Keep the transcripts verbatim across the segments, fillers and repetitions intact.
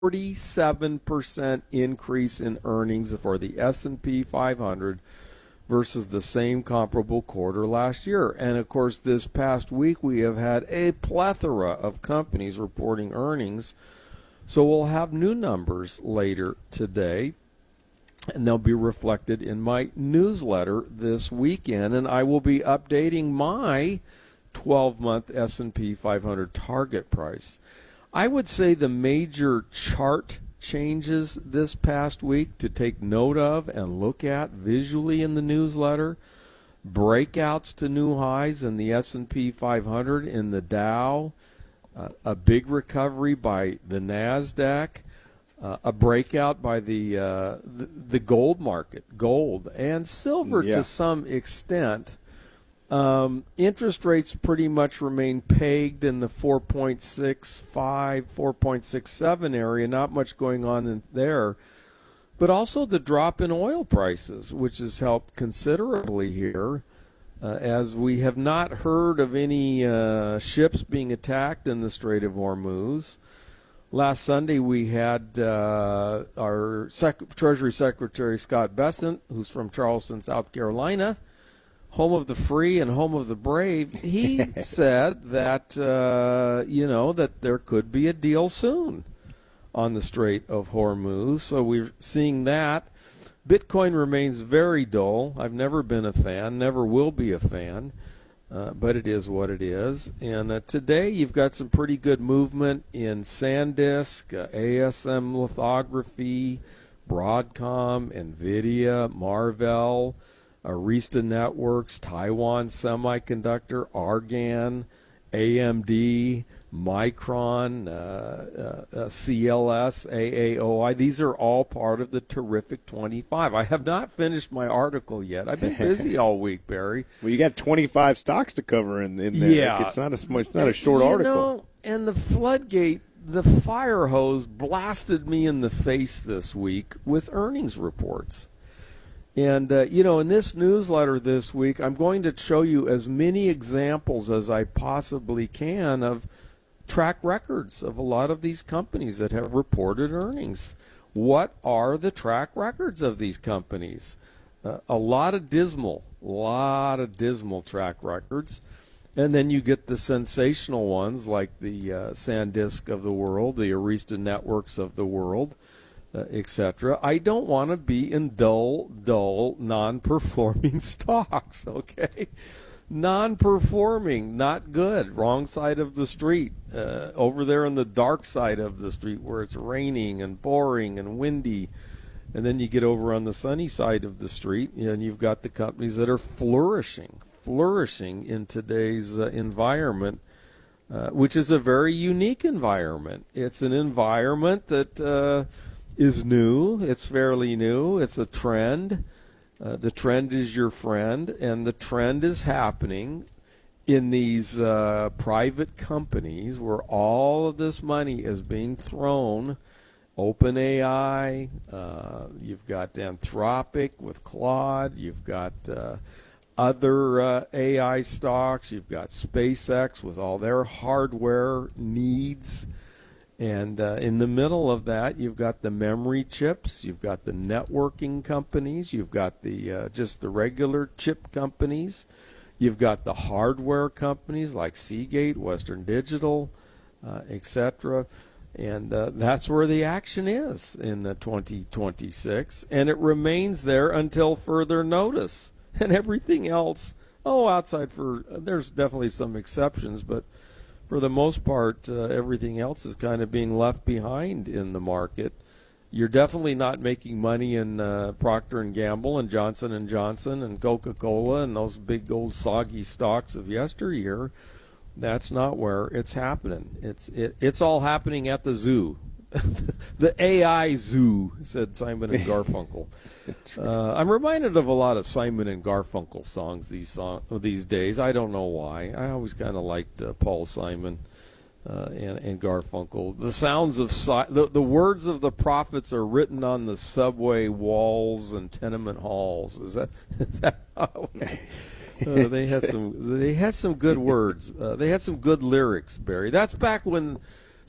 forty-seven percent increase in earnings for the S and P five hundred versus the same comparable quarter last year. And, of course, this past week we have had a plethora of companies reporting earnings. So we'll have new numbers later today, and they'll be reflected in my newsletter this weekend. And I will be updating my twelve-month S and P five hundred target price. I would say the major chart changes this past week to take note of and look at visually in the newsletter: breakouts to new highs in the S and P five hundred, in the Dow, uh, a big recovery by the NASDAQ, uh, a breakout by the, uh, the the gold market, gold, and silver yeah. to some extent. Um, interest rates pretty much remain pegged in the four point six five, four point six seven area, not much going on in there. But also the drop in oil prices, which has helped considerably here, uh, as we have not heard of any uh, ships being attacked in the Strait of Hormuz. Last Sunday we had uh, our Sec- Treasury Secretary Scott Bessent, who's from Charleston, South Carolina, home of the free and home of the brave. He said that, uh, you know, that there could be a deal soon on the Strait of Hormuz. So we're seeing that. Bitcoin remains very dull. I've never been a fan, never will be a fan, uh, but it is what it is. And uh, today you've got some pretty good movement in SanDisk, uh, A S M Lithography, Broadcom, NVIDIA, Marvell, Arista Networks, Taiwan Semiconductor, Argan, A M D, Micron, uh, uh, uh, C L S, A A O I. These are all part of the terrific twenty-five. I have not finished my article yet. I've been busy all week, Barry. Well, you got twenty-five stocks to cover in, in there. Yeah. It's not a, it's not a short you article. Know, and the floodgate, the fire hose blasted me in the face this week with earnings reports. And, uh, you know, in this newsletter this week, I'm going to show you as many examples as I possibly can of track records of a lot of these companies that have reported earnings. What are the track records of these companies? Uh, a lot of dismal, a lot of dismal track records. And then you get the sensational ones like the uh, SanDisk of the world, the Arista Networks of the world, Uh, et cetera. I don't want to be in dull, dull, non-performing stocks, okay? Non-performing, not good, wrong side of the street, uh, over there on the dark side of the street where it's raining and boring and windy. And then you get over on the sunny side of the street, and you've got the companies that are flourishing, flourishing in today's uh, environment, uh, which is a very unique environment. It's an environment that Uh, is new. It's fairly new. It's a trend. Uh, the trend is your friend, and the trend is happening in these uh, private companies where all of this money is being thrown. OpenAI, uh, you've got Anthropic with Claude, you've got uh, other uh, A I stocks, you've got SpaceX with all their hardware needs. And uh, in the middle of that, you've got the memory chips, you've got the networking companies, you've got the uh, just the regular chip companies, you've got the hardware companies like Seagate, Western Digital, uh, et cetera. And uh, that's where the action is in the twenty twenty-six, and it remains there until further notice. And everything else, oh, outside for there's definitely some exceptions, but for the most part, uh, everything else is kind of being left behind in the market. You're definitely not making money in uh, Procter and Gamble and Johnson and Johnson and Coca-Cola and those big old soggy stocks of yesteryear. That's not where it's happening. It's it, it's all happening at the zoo. The A I zoo, said Simon and Garfunkel. Uh, I'm reminded of a lot of Simon and Garfunkel songs these song, these days. I don't know why. I always kind of liked uh, Paul Simon uh, and, and Garfunkel. The sounds of si- the the words of the prophets are written on the subway walls and tenement halls. Is that is that how? Uh, they had some. They had some good words. Uh, they had some good lyrics, Barry. That's back when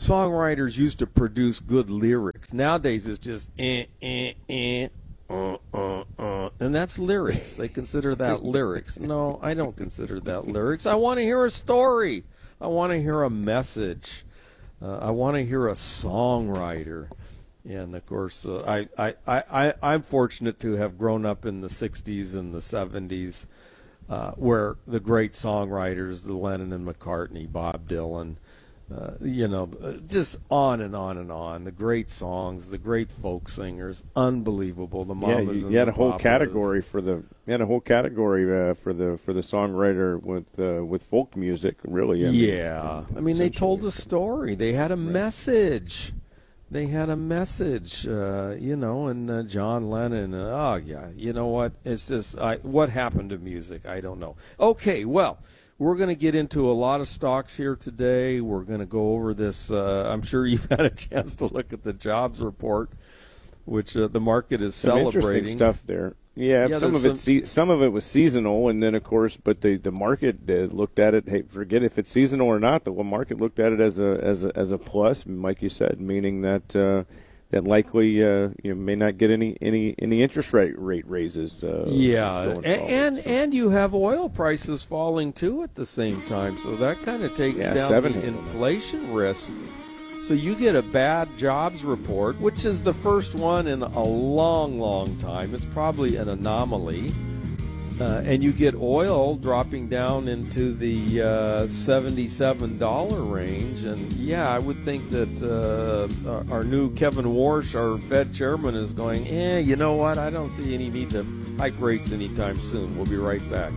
songwriters used to produce good lyrics. Nowadays it's just eh, eh, eh, uh, uh, uh, and that's lyrics. They consider that lyrics. No, I don't consider that lyrics. I want to hear a story. I want to hear a message. Uh, I want to hear a songwriter. And, of course, uh, I, I, I, I, I'm fortunate to have grown up in the sixties and the seventies uh, where the great songwriters, the Lennon and McCartney, Bob Dylan, uh, you know, just on and on and on. The great songs, the great folk singers, unbelievable. The yeah, mamas you, and you had the a whole papas. category for the you had a whole category uh, for the for the songwriter with uh, with folk music. Really, I mean, yeah. I mean, they told a story. They had a message. They had a message, uh, you know, and uh, John Lennon. Uh, oh, yeah, you know what? It's just, I, what happened to music? I don't know. Okay, well, we're going to get into a lot of stocks here today. We're going to go over this. Uh, I'm sure you've had a chance to look at the jobs report, which uh, the market is some celebrating. Interesting stuff there. Yeah, Yeah, some of there's it, se- some of it was seasonal, and then of course, but the the market uh, looked at it. Hey, forget if it's seasonal or not. The market looked at it as a as a as a plus, like you said, meaning that uh, that likely uh, you may not get any any any interest rate rate raises. Uh, Yeah, going and forward, and, so. and you have oil prices falling too at the same time, so that kind of takes Yeah, down seven the handle. inflation risk. So you get a bad jobs report, which is the first one in a long, long time. It's probably an anomaly. Uh, and you get oil dropping down into the uh, seventy-seven dollars range. And, yeah, I would think that uh, our, our new Kevin Warsh, our Fed chairman, is going, eh, you know what? I don't see any need to hike rates anytime soon. We'll be right back.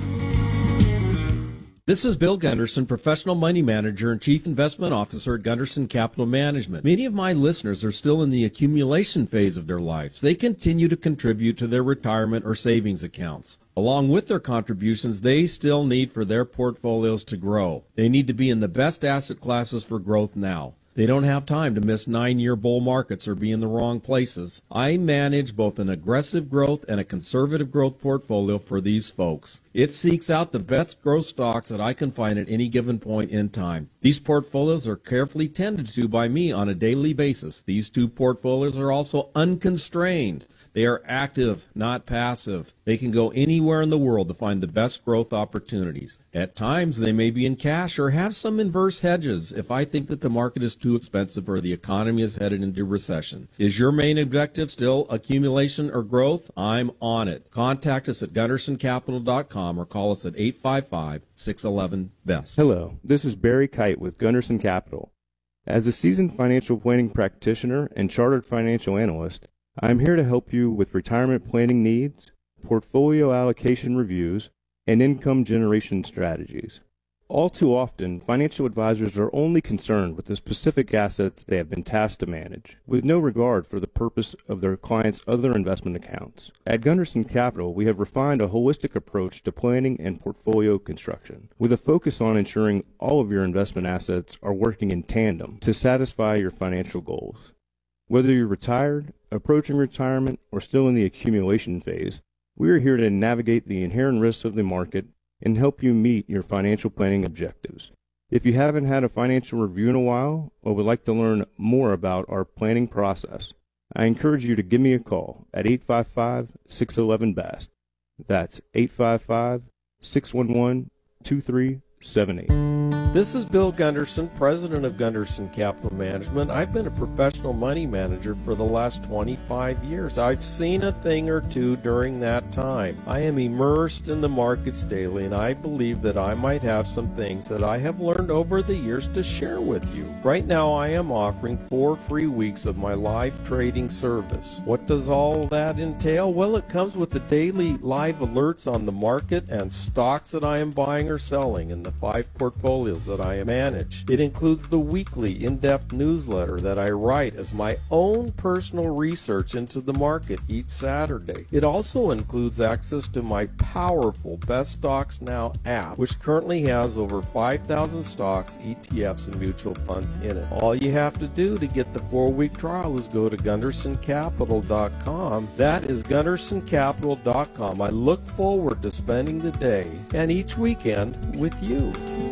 This is Bill Gunderson, Professional Money Manager and Chief Investment Officer at Gunderson Capital Management. Many of my listeners are still in the accumulation phase of their lives. They continue to contribute to their retirement or savings accounts. Along with their contributions, they still need for their portfolios to grow. They need to be in the best asset classes for growth now. They don't have time to miss nine-year bull markets or be in the wrong places. I manage both an aggressive growth and a conservative growth portfolio for these folks. It seeks out the best growth stocks that I can find at any given point in time. These portfolios are carefully tended to by me on a daily basis. These two portfolios are also unconstrained. They are active, not passive. They can go anywhere in the world to find the best growth opportunities. At times, they may be in cash or have some inverse hedges if I think that the market is too expensive or the economy is headed into recession. Is your main objective still accumulation or growth? I'm on it. Contact us at gunderson capital dot com or call us at eight five five, six one one, B E S T. Hello, this is Barry Kite with Gunderson Capital. As a seasoned financial planning practitioner and chartered financial analyst, I'm here to help you with retirement planning needs, portfolio allocation reviews, and income generation strategies. All too often, financial advisors are only concerned with the specific assets they have been tasked to manage, with no regard for the purpose of their clients' other investment accounts. At Gunderson Capital, we have refined a holistic approach to planning and portfolio construction, with a focus on ensuring all of your investment assets are working in tandem to satisfy your financial goals. Whether you're retired, approaching retirement, or still in the accumulation phase, we are here to navigate the inherent risks of the market and help you meet your financial planning objectives. If you haven't had a financial review in a while or would like to learn more about our planning process, I encourage you to give me a call at eight five five, six one one, B A S T. That's eight five five, six one one, two three seven eight. This is Bill Gunderson, president of Gunderson Capital Management. I've been a professional money manager for the last twenty-five years. I've seen a thing or two during that time. I am immersed in the markets daily, and I believe that I might have some things that I have learned over the years to share with you. Right now, I am offering four free weeks of my live trading service. What does all that entail? Well, it comes with the daily live alerts on the market and stocks that I am buying or selling in the five portfolios that I manage. It includes the weekly in-depth newsletter that I write as my own personal research into the market each Saturday. It also includes access to my powerful Best Stocks Now app, which currently has over five thousand stocks, E T Fs, and mutual funds in it. All you have to do to get the four-week trial is go to gunderson capital dot com. That is gunderson capital dot com. I look forward to spending the day and each weekend with you.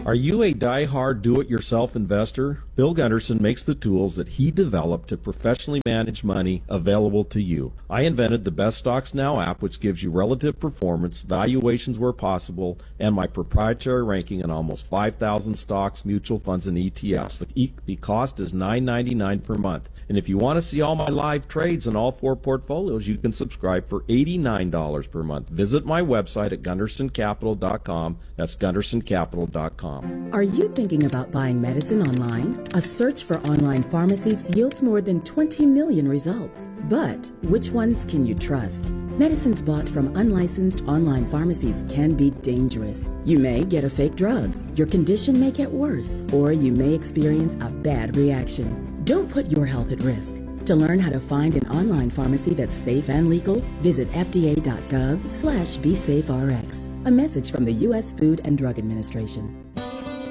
Are you a die-hard do-it-yourself investor? Bill Gunderson makes the tools that he developed to professionally manage money available to you. I invented the Best Stocks Now app, which gives you relative performance, valuations where possible, and my proprietary ranking on almost five thousand stocks, mutual funds, and E T Fs. The, e- the cost is nine ninety-nine per month. And if you want to see all my live trades in all four portfolios, you can subscribe for eighty-nine dollars per month. Visit my website at gunderson capital dot com. That's gunderson capital dot com. Are you thinking about buying medicine online? A search for online pharmacies yields more than twenty million results. But which ones can you trust? Medicines bought from unlicensed online pharmacies can be dangerous. You may get a fake drug, your condition may get worse, or you may experience a bad reaction. Don't put your health at risk. To learn how to find an online pharmacy that's safe and legal, visit F D A dot gov slash be safe R X. A message from the U S Food and Drug Administration.